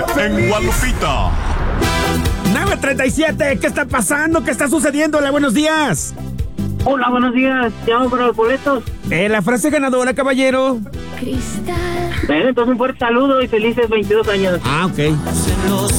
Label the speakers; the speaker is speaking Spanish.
Speaker 1: en Guadalupita.
Speaker 2: 9:37, ¿qué está pasando? ¿Qué está sucediendo? Hola, buenos días.
Speaker 3: Hola, buenos días. Llamo para los boletos.
Speaker 2: La frase ganadora, caballero.
Speaker 3: Cristal. Entonces un fuerte saludo y felices 22 años.
Speaker 2: Ah, ok.